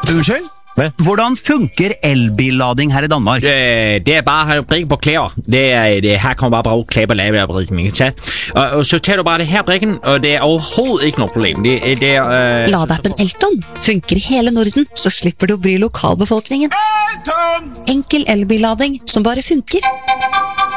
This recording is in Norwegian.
Unnskyld? Hvordan funker elbillading her i Danmark? Det bare brikke på klæder. Her kommer bare klæder på lavebrikken, ikke sant? Og så tager du bare det her brikken, og det overhovedet ikke noe problem. Ladeappen Elton funker i hele Norden, så slipper du å bry lokalbefolkningen. Enkel elbillading som bare funker.